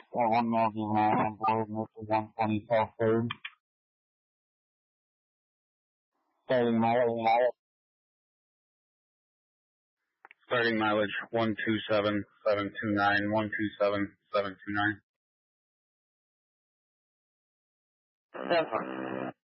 1 Matthew 9 on board, Mr. 120 South 3rd. Starting mileage. Starting mileage 127,729, 127,729.